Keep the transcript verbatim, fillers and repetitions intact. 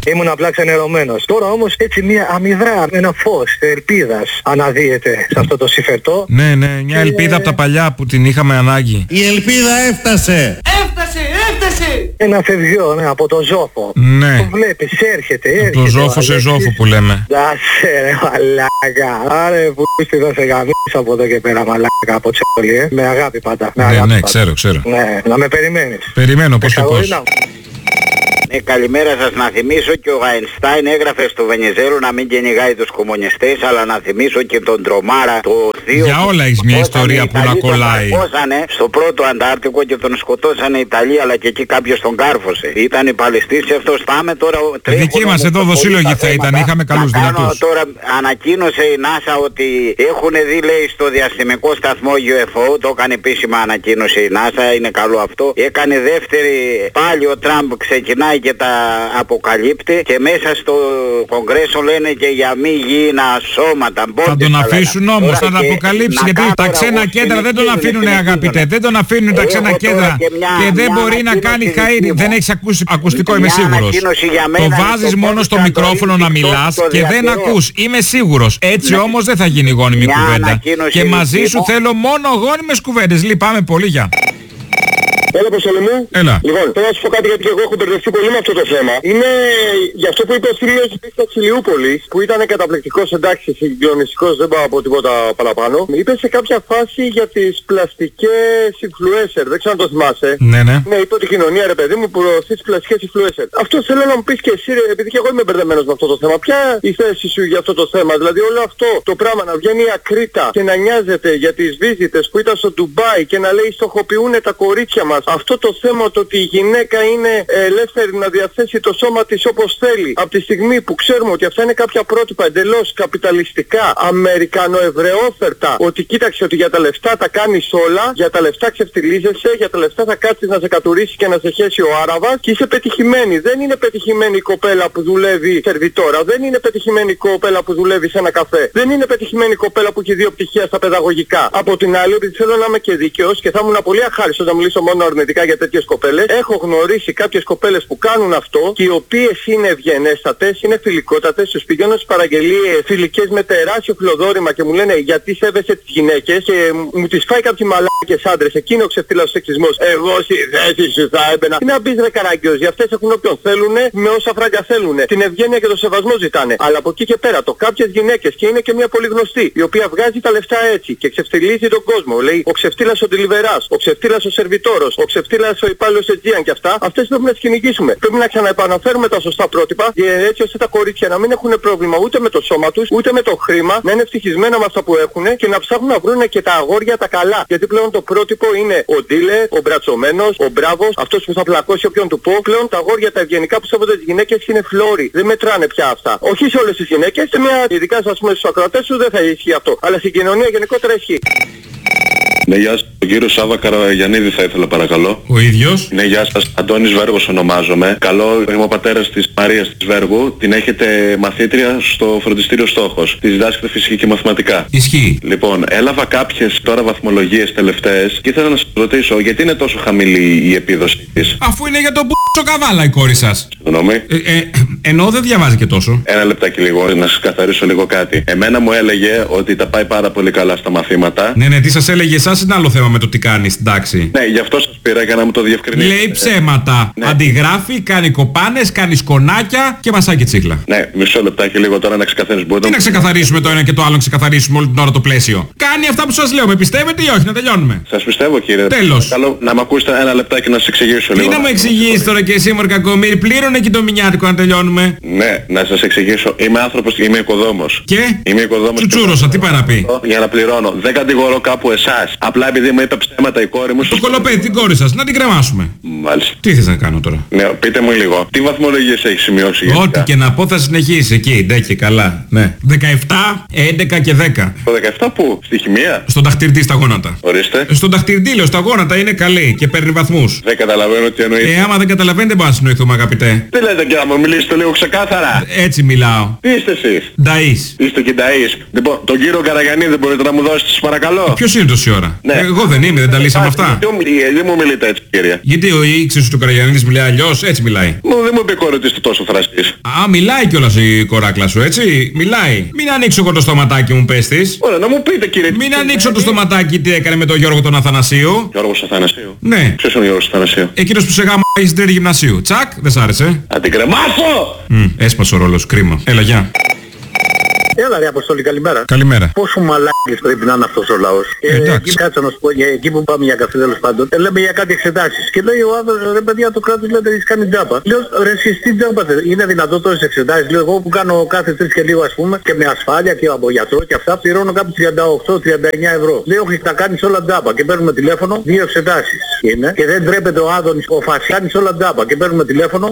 Ήμουν απλά ξενερωμένος. Τώρα όμως έτσι μια αμυδρά, ένα φως ελπίδας αναδύεται σε αυτό το συμφερτό. Ναι, ναι, μια και... ελπίδα από τα παλιά που την είχαμε ανάγκη. Η ελπίδα έφτασε! Έφτασε, έφτασε! Ένα φευγιό, ναι, από το ζόφο. Ναι. Το βλέπεις, έρχεται, έρχεται. Από το ζόφο σε ζόφο που λέμε. Άσε ρε μαλάκα. Άρε που είστε θα σε γαμίσω από εδώ και πέρα μαλάκα από τσεκολί, ε. Με αγάπη πάντα. Με ναι, αγάπη ναι, πάντα. ξέρω, ξέρω. Ναι, να με περιμένεις. Περιμένω, πώς και πώς. Ναι, καλημέρα σας. Να θυμίσω και ο Αϊνστάιν έγραφε στο Βενιζέλο να μην κυνηγάει τους κομμουνιστές, αλλά να θυμίσω και τον Τρομάρα το δύο. Για όλα έχεις μια ιστορία που να κολλάει. Τον σκοτώσανε στο πρώτο Αντάρτικο και τον σκοτώσανε οι Ιταλοί, αλλά και εκεί κάποιος τον κάρφωσε. Ήταν οι Παλαιστίνοι, αυτός πάμε τώρα. Δικοί μας εδώ δοσύλλογοι θα ήταν, είχαμε καλούς δυνατούς. Τώρα ανακοίνωσε η NASA ότι έχουν δει, λέει, στο διαστημικό σταθμό γιου εφ ο, το έκανε επίσημα ανακοίνωση η NASA, είναι καλό αυτό. Έκανε δεύτερη, πάλι ο Τραμπ ξεκινάει και τα αποκαλύπτει και μέσα στο Κογκρέσο λένε και για μη γήινα σώματα. Θα τον αφήσουν όμως, θα τα αποκαλύψει, γιατί τα ξένα κέντρα δεν τον αφήνουν, αγαπητέ, δεν τον αφήνουν τα ξένα κέντρα και δεν μπορεί να κάνει χαΐρι. Δεν έχεις ακούσει ακουστικό, είμαι σίγουρος. Το βάζεις μόνο στο μικρόφωνο να μιλάς και δεν ακούς, είμαι σίγουρος. Έτσι όμως δεν θα γίνει γόνιμη κουβέντα. Και μαζί σου θέλω μόνο γόνιμες κουβέντες. Λυπάμαι πολύ, για. Έλα, Αποστόλη μου. Έλα. Λοιπόν, θέλω να σου πω κάτι, γιατί εγώ έχω μπερδευτεί πολύ με αυτό το θέμα. Είναι για αυτό που είπε ο φίλος της Ηλιούπολης, που ήταν καταπληκτικός, εντάξει, συγκλονιστικός, δεν πάω από τίποτα παραπάνω. Είπε σε κάποια φάση για τις πλαστικές influencer, δεν ξέρω αν το θυμάσαι. Ναι, ναι. Ναι, είπε ότι η κοινωνία, ρε παιδί μου, προωθεί τις πλαστικές influencer. Αυτό θέλω να μου πεις και εσύ, ρε, επειδή και εγώ είμαι μπερδεμένος με αυτό το θέμα. Ποια η θέση σου για αυτό το θέμα? Δηλαδή όλο αυτό το πράγμα να βγαίνει η Ακρίτα και να νοιάζεται για τις βίζιτες που ήταν στο Ντουμπάι και να λέει στοχοποιούν τα κορίτσια μας. Αυτό το θέμα το ότι η γυναίκα είναι ελεύθερη να διαθέσει το σώμα της όπως θέλει, από τη στιγμή που ξέρουμε ότι αυτά είναι κάποια πρότυπα εντελώς καπιταλιστικά, αμερικανοεβραιόφερτα, ότι κοίταξε ότι για τα λεφτά τα κάνεις όλα, για τα λεφτά ξεφτιλίζεσαι, για τα λεφτά θα κάτσεις να σε κατουρίσει και να σε χέσει ο Άραβας και είσαι πετυχημένη. Δεν είναι πετυχημένη η κοπέλα που δουλεύει σερβιτόρα, δεν είναι πετυχημένη η κοπέλα που δουλεύει σε ένα καφέ, δεν είναι πετυχημένη η κοπέλα που έχει δύο πτυχία στα παιδαγωγικά. Από την άλλη, επειδή θέλω να είμαι και δίκαιος και θα ήμουν πολύ αχάριστος να μιλήσω μόνο αρνητικά για τέτοιες κοπέλες, έχω γνωρίσει κάποιες κοπέλες που κάνουν αυτό και οι οποίες είναι ευγενέστατες, είναι φιλικότατες, τους πηγαίνω στις παραγγελίες φιλικές με τεράστιο φιλοδόρημα και μου λένε γιατί σέβεσαι τις γυναίκες και μου τις φάει κάποιοι μαλάκες άντρες, εκείνο ο ξεφτύλας σεξισμός. Εγώ στη θέση σου θα έμπαινα. Τι να μπεις ρε καραγκιόζη, αυτές έχουν όποιον θέλουνε με όσα φράγκα θέλουνε. Την ευγένεια και το σεβασμό ζητάνε. Αλλά από εκεί και πέρα το κάποιες γυναίκες, και είναι και μια πολύ γνωστή, η οποία βγάζει τα λεφτά έτσι και ξεφτυλίζει τον κόσμο. Λέει ο ξεφτύλας ο Ντιλιβεράς, ο ξεφτύλας ο Σερβιτόρος, ο ξεφτύλας ο υπάλληλος Αιτζίαν και αυτά, αυτές πρέπει να τις κυνηγήσουμε. Πρέπει να ξαναεπαναφέρουμε τα σωστά πρότυπα, έτσι ώστε τα κορίτσια να μην έχουν πρόβλημα ούτε με το σώμα τους, ούτε με το χρήμα, να είναι ευτυχισμένα με αυτά που έχουν και να ψάχνουν να βρουν και τα αγόρια τα καλά. Γιατί πλέον το πρότυπο είναι ο ντίλε, ο μπρατσωμένος, ο μπράβος, αυτός που θα πλακώσει όποιον του πω. Πλέον τα αγόρια τα ευγενικά που σέβονται τις γυναίκες είναι φλόροι. Δεν μετράνε πια αυτά. Όχι σε όλες τις γυναίκες, σε μια ειδικά ας πούμε στους ακροατές σου δεν θα ισχύει αυτό. Αλλά στην κοινωνία γενικότερα ισχύει. Ναι, γεια σας. Ο κύριος Σάβα Καραγιαννίδη θα ήθελα παρακαλώ. Ο ίδιος. Ναι, γεια σας. Αντώνης Βέργος ονομάζομαι. Καλό, είμαι ο πατέρας της Μαρίας της Βέργου. Την έχετε μαθήτρια στο φροντιστήριο Στόχος. Τη διδάσκεται φυσική και μαθηματικά. Ισχύει. Λοιπόν, έλαβα κάποιες τώρα βαθμολογίες τελευταίες και ήθελα να σας ρωτήσω γιατί είναι τόσο χαμηλή η επίδοση της. Αφού είναι για τον π***ο καβάλα η κόρη σας. Συγγνώμη. Ε, ε, ενώ δεν διαβάζει και τόσο. Ένα λεπτάκι λίγο, να σας καθαρίσω λίγο κάτι. Εμένα μου έλεγε ότι τα πάει πάρα πολύ καλά στα μαθήματα. Ναι, ναι, τι σας έλεγε εσάς είναι άλλο θέμα με το τι κάνει στην τάξη. Ναι, γι' αυτό σας πήρα για να μου το διευκρινίσετε. Λέει ψέματα. Ναι. Αντιγράφει, κάνει κοπάνες, κάνει σκονάκια και μασάκι τσίχλα. Ναι, μισό λεπτάκι λίγο τώρα να ξεκαθαρίσουμε. Τι να ξεκαθαρίσουμε το ένα και το άλλο, να ξεκαθαρίσουμε όλη την ώρα το πλαίσιο. Κάνει αυτά που σας λέω, με πιστεύετε ή όχι, να τελειώνουμε. Σας πιστεύω κύριε. Τέλος. Καλό να με ακούσετε ένα λεπτάκι να σας εξηγήσω λίγο. Τι να μου εξηγήσεις τώρα και εσύ μορκακομύρι, πλήρωνε και το μηνιάτικο να τελειώνουμε. Ναι, να σας εξηγήσω. Είμαι άνθρωπος, είμαι οικοδόμος. Και είμαι οικοδόμος. Τσουτσούρωσα, τι πάει να πει. Για να πληρώνω. Δεν κατηγορώ κάπου εσάς. Απλά επειδή μου είπε ψέματα η κόρη μου. Το κολοπέδι, την κόρη σας, να την κρεμάσουμε. Μάλιστα. Τι θες να κάνω τώρα. Ναι, πείτε μου λίγο. Τι βαθμολογίες έχει σημειώσει γενικά? Ό,τι και να πω θα συνεχίσει εκεί, ντε και καλά. Ναι. δεκαεπτά, έντεκα και δέκα. Το δεκαεπτά πού? Στη χημεία? Στον ταχτυρντή στα γόνατα. Ορίστε. Στον ταχτυρντή λέω, στα γόνατα είναι καλή και παίρνει βαθμούς. Δεν καταλαβαίνω τι εννοείς. Ε, άμα δεν καταλαβαίνετε δεν πάω να συνοηθούμε αγαπητέ. Τι λέτε και να μου μιλήσετε λίγο λίγο ξεκάθαρα. Έτσι μιλάω. Τι είστε εσείς? Νταΐς. Είστε και Νταΐς. Λοιπόν, τον κύριο Καραγιαννή δεν μπορείτε να μου δώσετε σας παρακαλώ? Ποιος είναι τόση ώρα? Ναι. Εγώ δεν είμαι, δεν τα λύσαμε αυτά. Δεν μου μιλείτε έτσι κύριε. Γιατί ο ήξερος του Καραγιαννής μιλάει αλλιώς, έτσι μιλάει. Μου δεν μου επικορετήσετε τόσο φραστής. Α, μιλάει κιόλας η κοράκλα σου, έτσι. Μιλάει. Μην ανοίξω εγώ το στοματάκι μου, πες της. Ωραία, να μου πείτε κύριε. Μην ανοίξω το στοματάκι τι έκανε με τον Γιώργο τον Αθανασίου. Γιώργος Αθανασίου. Ναι. Ποιος είναι ο Γιώργος Αθανασίου? Εκείνος που σε γάμαγε στην τρίτη γυμνασίου. Τσακ, δεν σ' άρεσε. Θα την κρεμάσω! Μμ, έσπασε ο ρόλος, κρίμα. Έλα, γεια. Έλα ρε Αποστόλη, καλημέρα. Καλημέρα. Πόσο μαλάκες πρέπει να είναι αυτός ο λαός. Ε, εντάξει. εκεί, κάτσε να σου πω, για εκεί που πάμε για καφέ τέλος πάντων, ε, λέμε για κάτι εξετάσεις. Και λέει ο άνθρωπος, ρε παιδιά, το κράτος λέτε έχεις κάνει τζάμπα. Λέω, ρε εσείς τι τζάμπα θέλετε? Είναι δυνατό τόσες εξετάσεις? Λέω, εγώ που κάνω κάθε τρεις και λίγο ας πούμε και με ασφάλεια και από γιατρό και αυτά πληρώνω κάπου τριάντα οκτώ τριάντα εννιά ευρώ. Λέω, όχι, τα κάνεις όλα τζάμπα και παίρνουμε τηλέφωνο, δύο εξετάσεις είναι και δεν τρέπεται ο Άδωνης, ο Φασιάνης όλα τζάμπα και παίρνουμε τηλέφωνο.